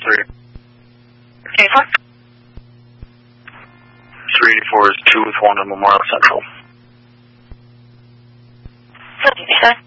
384? 384 is 2 with 1 on Memorial Central. 77.